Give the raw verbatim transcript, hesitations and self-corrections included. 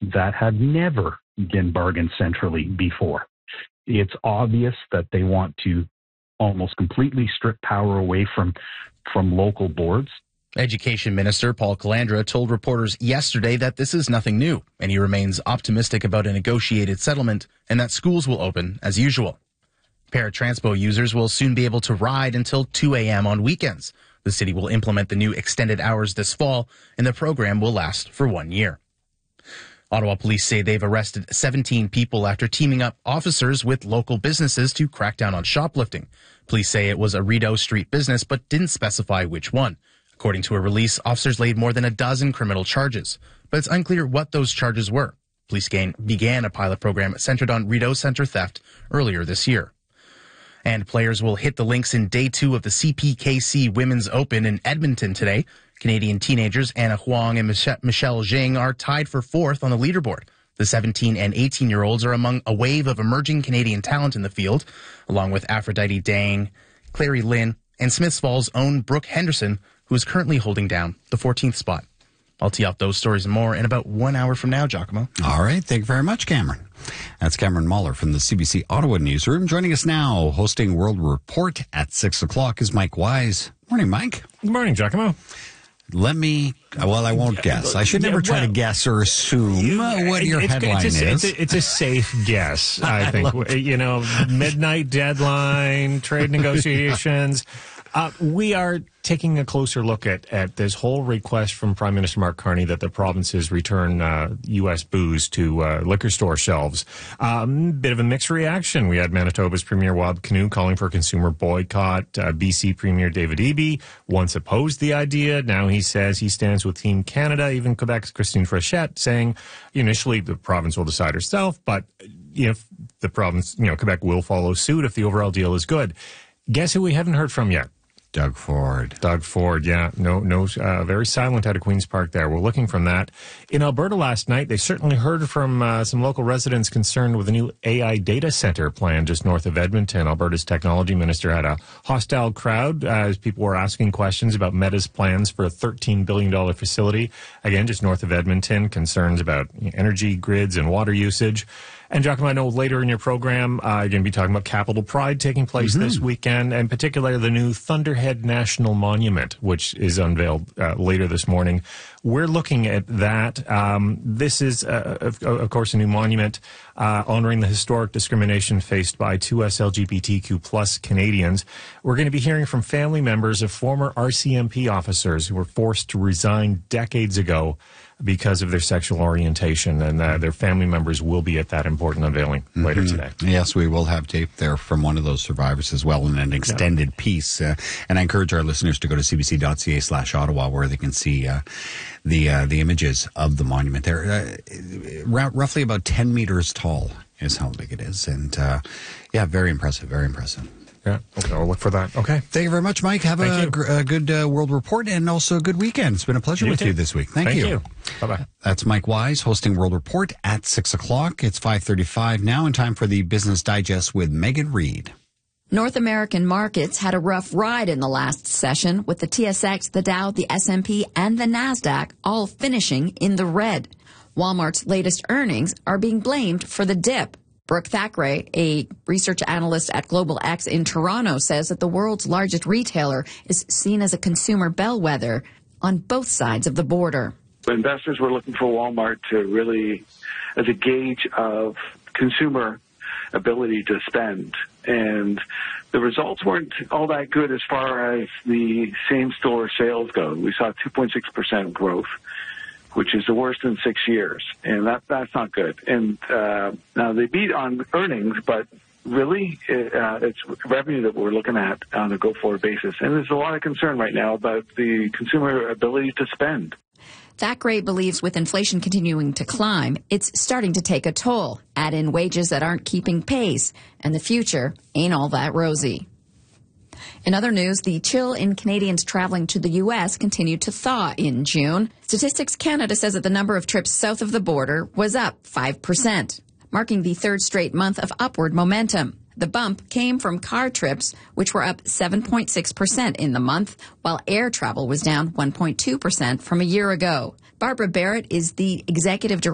that had never been bargained centrally before. It's obvious that they want to almost completely strip power away from, from local boards. Education Minister Paul Calandra told reporters yesterday that this is nothing new, and he remains optimistic about a negotiated settlement and that schools will open as usual. Paratranspo users will soon be able to ride until two a.m. on weekends. The city will implement the new extended hours this fall, and the program will last for one year. Ottawa police say they've arrested seventeen people after teaming up officers with local businesses to crack down on shoplifting. Police say it was a Rideau Street business, but didn't specify which one. According to a release, officers laid more than a dozen criminal charges, but it's unclear what those charges were. Police began a pilot program centered on Rideau Centre theft earlier this year. And players will hit the links in day two of the C P K C Women's Open in Edmonton today. Canadian teenagers Anna Huang and Michelle Jing are tied for fourth on the leaderboard. The seventeen and eighteen-year-olds are among a wave of emerging Canadian talent in the field, along with Aphrodite Dang, Clary Lynn, and Smiths Falls' own Brooke Henderson, who is currently holding down the fourteenth spot. I'll tee up those stories and more in about one hour from now, Giacomo. All right. Thank you very much, Cameron. That's Cameron Mahler from the C B C Ottawa Newsroom. Joining us now, hosting World Report at six o'clock is Mike Wise. Morning, Mike. Good morning, Giacomo. Let me, well, I won't guess. I should never try to guess or assume what your it's, headline it's a, is. It's a, it's a safe guess, I think. I you know, midnight deadline, trade negotiations. Uh, we are taking a closer look at, at this whole request from Prime Minister Mark Carney that the provinces return uh, U S booze to uh, liquor store shelves. Um, bit of a mixed reaction. We had Manitoba's Premier Wab Kinew calling for a consumer boycott. Uh, B C Premier David Eby once opposed the idea. Now he says he stands with Team Canada. Even Quebec's Christine Frechette saying initially the province will decide herself, but if the province, you know, Quebec will follow suit if the overall deal is good. Guess who we haven't heard from yet? Doug Ford. Doug Ford, yeah. No, no, uh, very silent out of Queen's Park there. We're looking from that. In Alberta last night, they certainly heard from uh, some local residents concerned with a new A I data center plan just north of Edmonton. Alberta's technology minister had a hostile crowd uh, as people were asking questions about Meta's plans for a thirteen billion dollars facility. Again, just north of Edmonton, concerns about energy grids and water usage. And, Giacomo, I know later in your program, uh, you're going to be talking about Capitol Pride taking place mm-hmm. this weekend, and particularly the new Thunderhead National Monument, which is unveiled uh, later this morning. We're looking at that. Um, this is, uh, of, of course, a new monument uh, honoring the historic discrimination faced by two S L G B T Q plus Canadians. We're going to be hearing from family members of former R C M P officers who were forced to resign decades ago because of their sexual orientation, and uh, their family members will be at that important unveiling mm-hmm. later today. Yes, we will have tape there from one of those survivors as well in an extended yeah. piece. Uh, and I encourage our listeners to go to cbc.ca slash Ottawa where they can see uh, the uh, the images of the monument. They're uh, r- roughly about ten meters tall is how big it is. And uh, yeah, very impressive, very impressive. Yeah, okay, I'll look for that. Okay. Thank you very much, Mike. Have a, gr- a good uh, World Report and also a good weekend. It's been a pleasure you with too. you this week. Thank, Thank you. you. Bye-bye. That's Mike Wise hosting World Report at six o'clock. It's five thirty-five now, and time for the Business Digest with Megan Reid. North American markets had a rough ride in the last session, with the T S X, the Dow, the S and P, and the NASDAQ all finishing in the red. Walmart's latest earnings are being blamed for the dip. Brooke Thackeray, a research analyst at Global X in Toronto, says that the world's largest retailer is seen as a consumer bellwether on both sides of the border. Investors were looking for Walmart to really, as a gauge of consumer ability to spend. And the results weren't all that good as far as the same-store sales go. We saw two point six percent growth, which is the worst in six years, and that that's not good. And uh, now they beat on earnings, but really uh, it's revenue that we're looking at on a go-forward basis. And there's a lot of concern right now about the consumer ability to spend. Thackeray believes with inflation continuing to climb, it's starting to take a toll. Add in wages that aren't keeping pace, and the future ain't all that rosy. In other news, the chill in Canadians traveling to the U S continued to thaw in June. Statistics Canada says that the number of trips south of the border was up five percent, marking the third straight month of upward momentum. The bump came from car trips, which were up seven point six percent in the month, while air travel was down one point two percent from a year ago. Barbara Barrett is the executive director